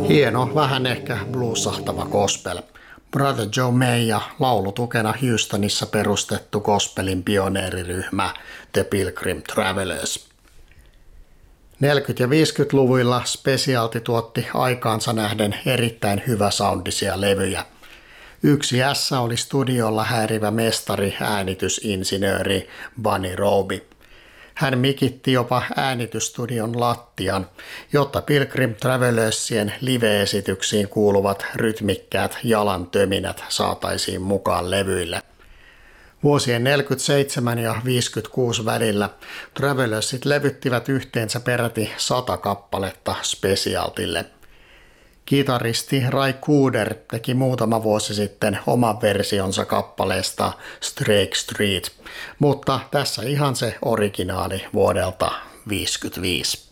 Hieno, vähän ehkä bluesahtava gospel. Brother Joe May ja laulutukena Houstonissa perustettu gospelin pioneeriryhmä The Pilgrim Travelers. 40- ja 50-luvuilla Specialty tuotti aikaansa nähden erittäin hyväsoundisia levyjä. Yksi S oli studiolla häirivä mestari äänitysinsinööri Bunny Roby. Hän mikitti jopa äänitysstudion lattian, jotta Pilgrim Travelersien live-esityksiin kuuluvat rytmikkäät jalantöminät saataisiin mukaan levyille. Vuosien 47 ja 56 välillä Travelersit levyttivät yhteensä peräti 100 kappaletta Specialtylle. Kitaristi Ry Cooder teki muutama vuosi sitten oman versionsa kappaleesta Strake Street, mutta tässä ihan se originaali vuodelta 1955.